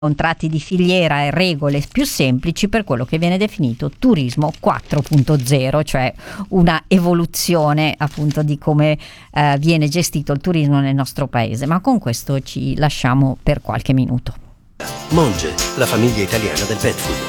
contratti di filiera e regole più semplici per quello che viene definito turismo 4.0, cioè una evoluzione appunto di come viene gestito il turismo nel nostro paese. Ma con questo ci lasciamo per qualche minuto. Monge, la famiglia italiana del pet food,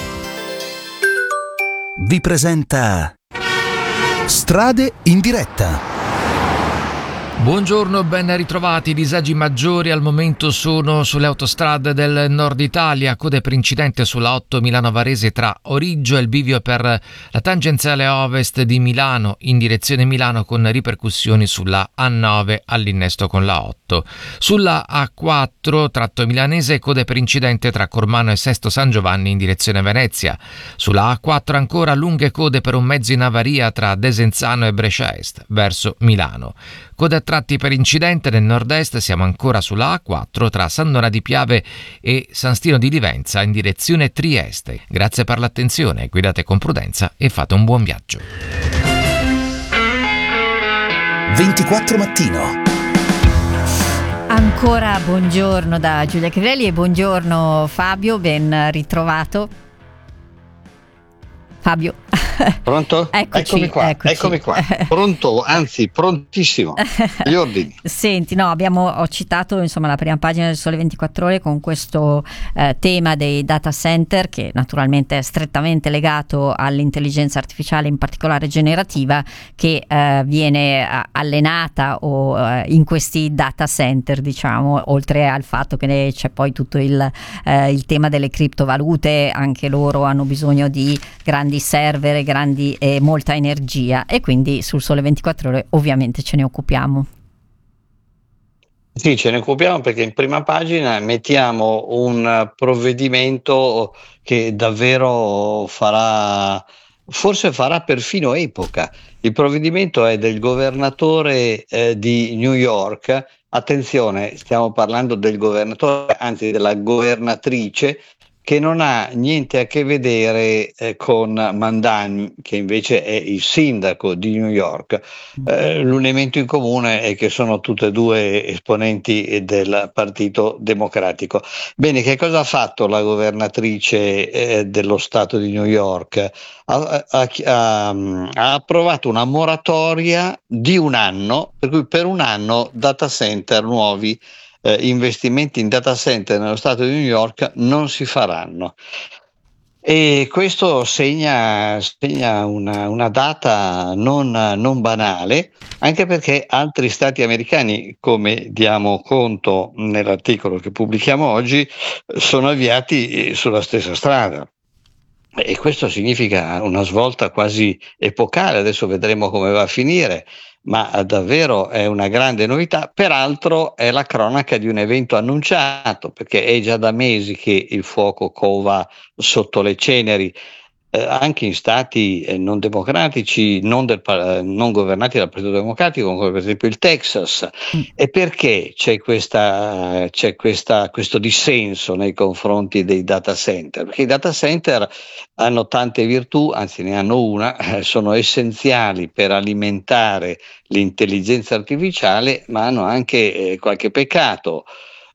vi presenta Strade in diretta. Buongiorno, ben ritrovati. I disagi maggiori al momento sono sulle autostrade del nord Italia, code per incidente sulla 8 Milano-Varese tra Origgio e il bivio per la tangenziale ovest di Milano in direzione Milano, con ripercussioni sulla A9 all'innesto con la 8. Sulla A4 tratto milanese, code per incidente tra Cormano e Sesto San Giovanni in direzione Venezia. Sulla A4 ancora lunghe code per un mezzo in avaria tra Desenzano e Brescia Est verso Milano. Code a tratti per incidente nel nord-est, siamo ancora sulla A4 tra San Donà di Piave e San Stino di Livenza in direzione Trieste. Grazie per l'attenzione, guidate con prudenza e fate un buon viaggio. 24 mattino. Ancora buongiorno da Giulia Chiarelli e buongiorno Fabio, ben ritrovato. Fabio. Pronto? Eccoci eccomi qua. Pronto, anzi prontissimo. Gli ordini. Senti, no, ho citato insomma la prima pagina del Sole 24 Ore con questo tema dei data center, che naturalmente è strettamente legato all'intelligenza artificiale, in particolare generativa, che viene allenata in questi data center, diciamo, oltre al fatto che c'è poi tutto il tema delle criptovalute. Anche loro hanno bisogno di grandi server, grandi e molta energia, e quindi sul Sole 24 Ore ovviamente ce ne occupiamo. Sì, ce ne occupiamo perché in prima pagina mettiamo un provvedimento che davvero forse farà perfino epoca. Il provvedimento è del governatore di New York. Attenzione, stiamo parlando del governatore, anzi della governatrice, che non ha niente a che vedere con Mandani, che invece è il sindaco di New York. L'elemento in comune è che sono tutte e due esponenti del Partito Democratico. Bene, che cosa ha fatto la governatrice dello Stato di New York? Ha approvato una moratoria di un anno, per cui per un anno data center nuovi, investimenti in data center nello Stato di New York non si faranno. E questo segna una data non banale, anche perché altri stati americani, come diamo conto nell'articolo che pubblichiamo oggi, sono avviati sulla stessa strada. E questo significa una svolta quasi epocale. Adesso vedremo come va a finire, ma davvero è una grande novità. Peraltro è la cronaca di un evento annunciato, perché è già da mesi che il fuoco cova sotto le ceneri, anche in stati non democratici, non governati dal Partito Democratico, come per esempio il Texas. E perché c'è questo dissenso nei confronti dei data center? Perché i data center hanno tante virtù, anzi ne hanno una, sono essenziali per alimentare l'intelligenza artificiale, ma hanno anche qualche peccato,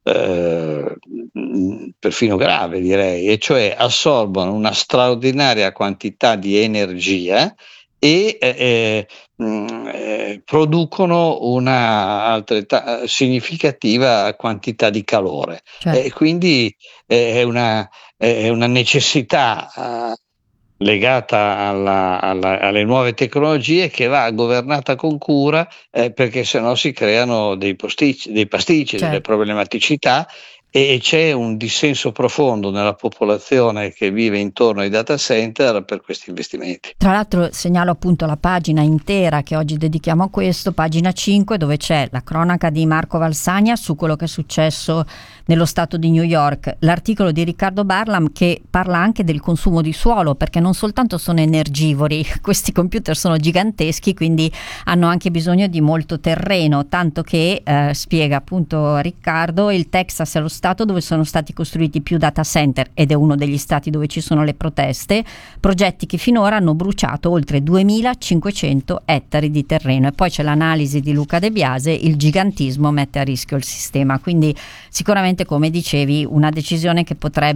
perfino grave direi, e cioè assorbono una straordinaria quantità di energia e producono una significativa quantità di calore. Certo. Quindi è una necessità legata alle nuove tecnologie, che va governata con cura, perché sennò si creano dei pasticci, Certo. delle problematicità, e c'è un dissenso profondo nella popolazione che vive intorno ai data center per questi investimenti. Tra l'altro segnalo appunto la pagina intera che oggi dedichiamo a questo, pagina 5, dove c'è la cronaca di Marco Valsania su quello che è successo nello stato di New York, l'articolo di Riccardo Barlam che parla anche del consumo di suolo, perché non soltanto sono energivori, questi computer sono giganteschi, quindi hanno anche bisogno di molto terreno, tanto che spiega appunto Riccardo, il Texas è lo stato stato dove sono stati costruiti più data center ed è uno degli stati dove ci sono le proteste, progetti che finora hanno bruciato oltre 2500 ettari di terreno. E poi c'è l'analisi di Luca De Biase: il gigantismo mette a rischio il sistema. Quindi sicuramente, come dicevi, una decisione che potrebbe